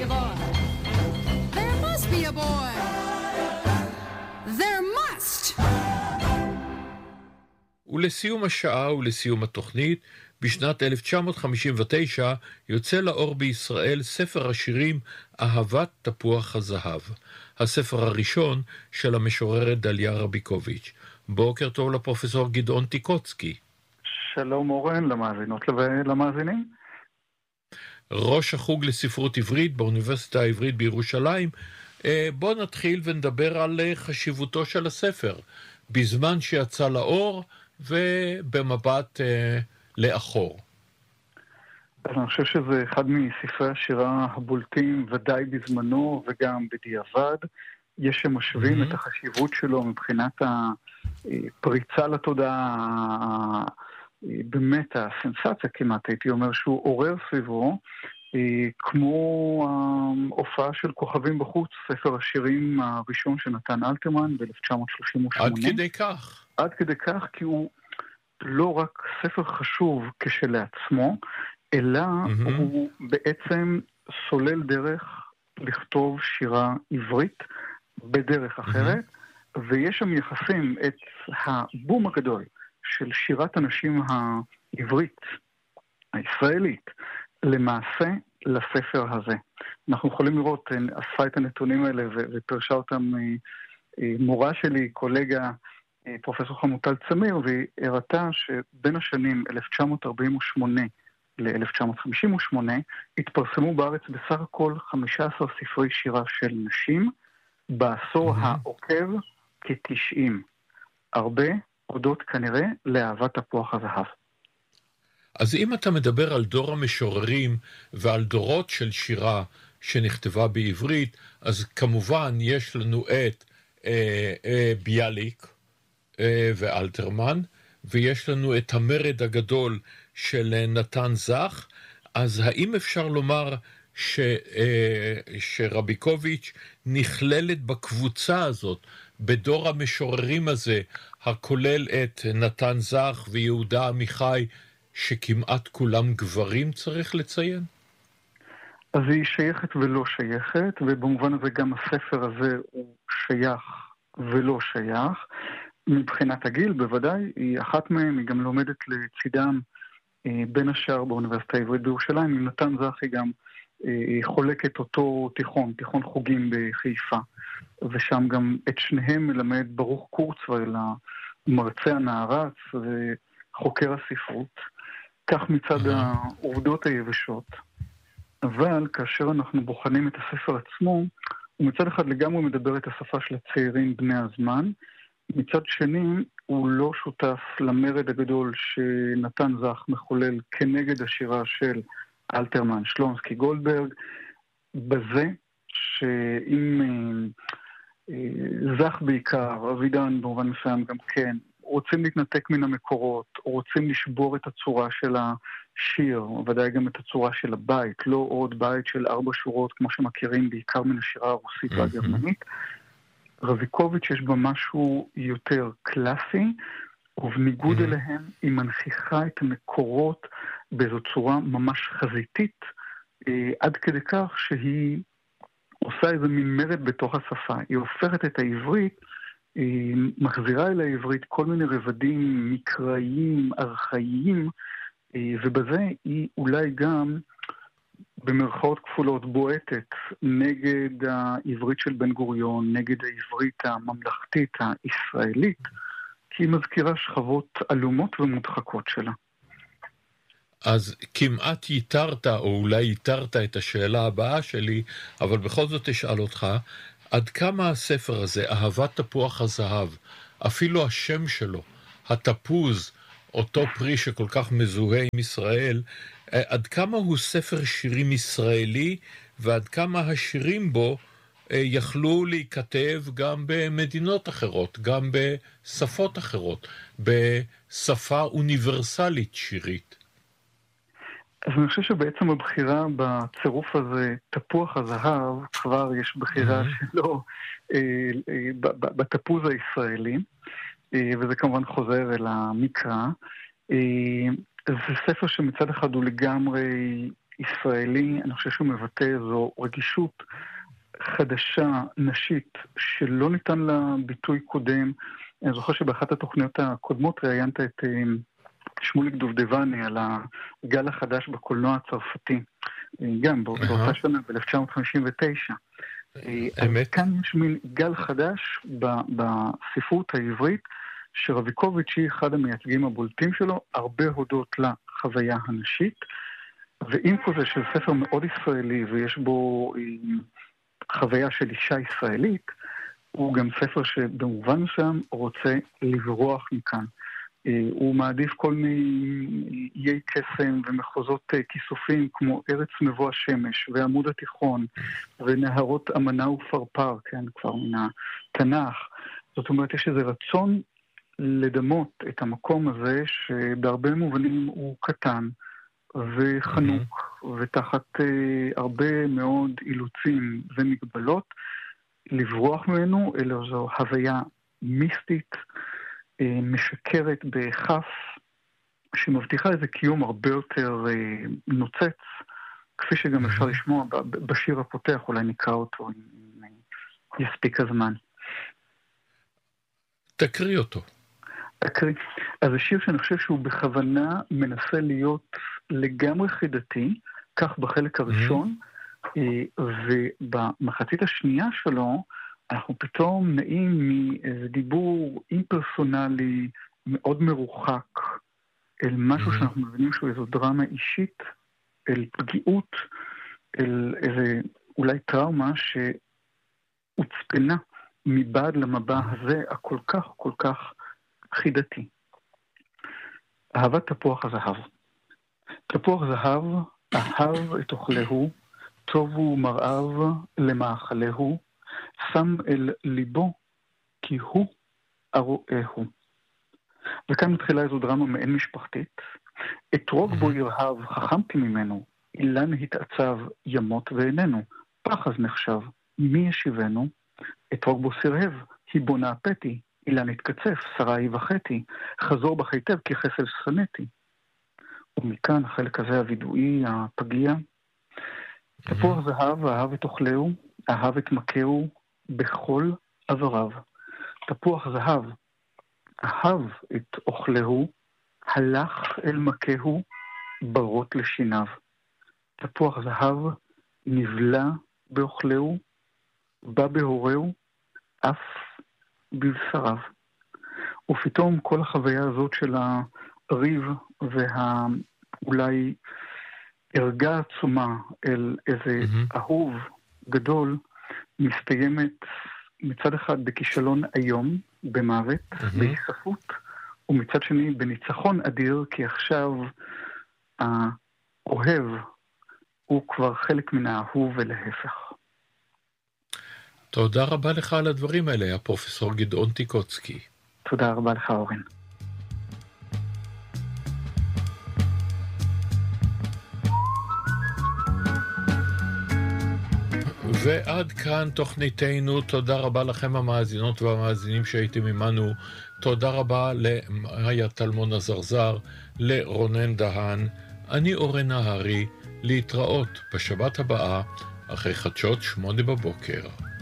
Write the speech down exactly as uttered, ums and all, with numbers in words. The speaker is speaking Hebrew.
a boy. There must be a boy. There must. ולסיום השעה ולסיום התוכנית, בשנת אלף תשע מאות חמישים ותשע יוצא לאור בישראל ספר השירים אהבת תפוח הזהב, הספר הראשון של המשוררת דליה רביקוביץ'. בוקר טוב לפרופסור גדעון טיקוצקי. שלום אורן, למאזינות ולמאזינים. ראש החוג לספרות עברית באוניברסיטה העברית בירושלים. בוא נתחיל ונדבר על חשיבותו של הספר, בזמן שיצא לאור ובמבט אה, לאחור. אני חושב שזה אחד מספרי השירה הבולטים ודאי בזמנו וגם בדיעבד. יש שמשווים mm-hmm. את החשיבות שלו מבחינת הפריצה לתודעה, באמת הסנסציה כמעט, הייתי אומר שהוא עורר סביבו, כמו ההופעה של כוכבים בחוץ, ספר השירים הראשון שנתן אלתרמן ב-אלף תשע מאות שלושים ושמונה. עד כדי כך. עד כדי כך, כי הוא לא רק ספר חשוב כשלעצמו, אלא mm-hmm. הוא בעצם סולל דרך לכתוב שירה עברית בדרך אחרת, mm-hmm. ויש שם יחסים את הבום הגדול של שירת הנשים העברית, הישראלית, למעשה לספר הזה. אנחנו יכולים לראות, אספה את הנתונים האלה ופרשה אותם מורה שלי, קולגה, פרופסור חמוטל צמיר, והיא הראתה שבין השנים אלף תשע מאות ארבעים ושמונה ל-אלף תשע מאות חמישים ושמונה התפרסמו בארץ בסך הכל חמישה עשר ספרי שירה של נשים, בעשור mm-hmm. העוקב כ-תשעים. הרבה הודות כנראה לאהבת תפוח הזהב. אז אם אתה מדבר על דור המשוררים ועל דורות של שירה שנכתבה בעברית, אז כמובן יש לנו את אה, אה, ביאליק אה, ואלתרמן, ויש לנו את המרד הגדול של נתן זך. אז האם אפשר לומר ש, אה, שרביקוביץ' נכללת בקבוצה הזאת, בדור המשוררים הזה, הכולל את נתן זך ויהודה עמיחי, שכמעט כולם גברים, צריך לציין? אז היא שייכת ולא שייכת, ובמובן הזה גם הספר הזה הוא שייך ולא שייך. מבחינת הגיל, בוודאי, היא אחת מהם, היא גם לומדת לצידם אה, בין השאר באוניברסיטה העברית בירושלים. עם נתן זך היא גם אה, חולקת אותו תיכון, תיכון חוגים בחיפה, ושם גם את שניהם מלמד ברוך קורצווייל, המרצה הנערץ וחוקר הספרות. כך מצד העובדות היבשות. אבל כאשר אנחנו בוחנים את הספר עצמו, הוא מצד אחד לגמרי מדבר את השפה של הצעירים בני הזמן, מצד שני הוא לא שותף למרד הגדול שנתן זך מחולל כנגד השירה של אלתרמן, שלונסקי, גולדברג, בזה שאם זך בעיקר, אבידן במובן מסוים גם כן, רוצים להתנתק מן המקורות, או רוצים לשבור את הצורה של השיר, ודאי גם את הצורה של הבית, לא עוד בית של ארבע שורות, כמו שמכירים בעיקר מן השירה הרוסית והגרמנית. רביקוביץ' יש בה משהו יותר קלאסי, ובניגוד אליהם היא מנכיחה את המקורות באיזו צורה ממש חזיתית, עד כדי כך שהיא עושה איזה מין מרד בתוך השפה. היא הופכת את העברית, היא מחזירה אל העברית כל מיני רבדים מקראיים, ארכאיים, ובזה היא אולי גם במרכאות כפולות בועטת נגד העברית של בן גוריון, נגד העברית הממלכתית הישראלית, כי היא מזכירה שכבות אלומות ומודחקות שלה. אז כמעט ייתרת, או אולי ייתרת את השאלה הבאה שלי, אבל בכל זאת אשאל אותך, עד כמה הספר הזה, אהבת תפוח הזהב, אפילו השם שלו, התפוז, אותו פרי שכל כך מזוהה עם ישראל, עד כמה הוא ספר שירים ישראלי, ועד כמה השירים בו יכלו להיכתב גם במדינות אחרות, גם בשפות אחרות, בשפה אוניברסלית שירית. אז אני חושב שבעצם הבחירה בצירוף הזה, תפוח הזהב, כבר יש בחירה mm-hmm. שלו אה, אה, בתפוז הישראלי, אה, וזה כמובן חוזר אל המקרא. אה, זה ספר שמצד אחד הוא לגמרי ישראלי, אני חושב שהוא מבטא איזו רגישות חדשה, נשית, שלא ניתן לה ביטוי קודם. אני זוכר שבאחת התוכניות הקודמות ראיינת את שמוליק דובדבני על הגל החדש בקולנוע הצרפתי, גם באותה שנה ב-אלף תשע מאות חמישים ותשע. אמת. כאן יש מין גל חדש בספרות העברית, שרביקוביץ' היא אחד המייצגים הבולטים שלו, הרבה הודות לחוויה הנשית, ועם כל זה של ספר מאוד ישראלי, ויש בו חוויה של אישה ישראלית, הוא גם ספר שבמובן מסוים רוצה לברוח מכאן. הוא מעדיף כל מיני איי קסם ומחוזות כיסופים כמו ארץ מבוא השמש ועמוד התיכון ונהרות אמנה ופרפר, כן, כבר מן התנ"ך. זאת אומרת, יש איזה רצון לדמות את המקום הזה שבהרבה מובנים הוא קטן וחנוק mm-hmm. ותחת uh, הרבה מאוד אילוצים ומגבלות, לברוח ממנו, אלא זו הוויה מיסטית, משקרת בכף, שמבטיחה איזה קיום הרבה יותר נוצץ, כפי שגם אפשר לשמוע בשיר הפותח, אולי נקרא אותו אם יספיק הזמן. תקריא אותו. תקריא. אז זה שיר שאני חושב שהוא בכוונה מנסה להיות לגמרי חידתי, כך בחלק הראשון, ובמחצית השנייה שלו, אנחנו פתאום נעים מאיזה דיבור אימפרסונלי מאוד מרוחק אל משהו mm-hmm. שאנחנו מבינים שהוא איזו דרמה אישית, אל פגיעות, אל איזה אולי טראומה שהוצפנה מבעד למבע הזה הכל כך כל כך חידתי. אהבת תפוח הזהב. תפוח זהב אהב את אוכלהו, טובו מרעיו למאכלהו, שם אל ליבו כי הוא ארואהו. וכאן מתחילה איזו דרמה מעין משפחתית. אתרוג בו ירהב, חכמתי ממנו, אילן התעצב ימות ואיננו, פחז נחשב, מי ישיבנו? אתרוג בו סרהב, היא בונה פתי, אילן התקצף, שרה היא וחטי, חזור בך היטב כי חסל שנאתי. ומכאן החלק הזה הוידואי, הפגיע. תפוח זהב, אהב את אוכלהו, אהב את מכהו בכל עבריו. תפוח זהב, אהב את אוכלהו, הלך אל מכהו ברות לשיניו. תפוח זהב נבלע באוכלהו, בא בהורהו, אף בבשריו. ופתאום כל החוויה הזאת של הריב והאולי ערגה עצומה אל איזה mm-hmm. אהוב גדול, מסתיימת מצד אחד בכישלון היום, במוות, mm-hmm. בהיספות, ומצד שני בניצחון אדיר, כי עכשיו האוהב הוא כבר חלק מן האהוב ולהפך. תודה רבה לך על הדברים האלה, הפרופסור גדעון טיקוצקי. תודה רבה לך, אורן. ועד כאן תוכניתנו. תודה רבה לכם המאזינות והמאזינים שהייתם עמנו. תודה רבה למאיה טלמון הזרזר, לרונן דהן. אני אורן נהרי, להתראות בשבת הבאה אחרי חדשות שמונה בבוקר.